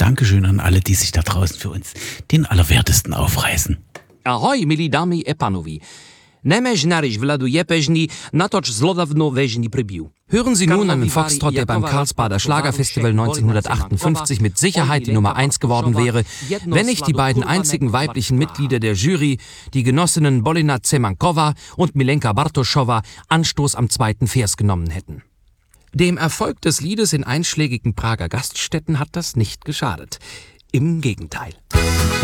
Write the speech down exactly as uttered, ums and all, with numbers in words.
Dankeschön an alle, die sich da draußen für uns den Allerwertesten aufreißen. Ahoj, milí dámy a pánovi. Nemežnariš Vladu Jepežny, natoč zlodavno vežni pribił. Hören Sie nun einen Foxtrot, der beim Karlsbader Schlagerfestival neunzehnhundertachtundfünfzig mit Sicherheit die Nummer eins geworden wäre, wenn nicht die beiden einzigen weiblichen Mitglieder der Jury, die Genossinnen Bolina Zemankova und Milenka Bartoschowa, Anstoß am zweiten Vers genommen hätten. Dem Erfolg des Liedes in einschlägigen Prager Gaststätten hat das nicht geschadet. Im Gegenteil.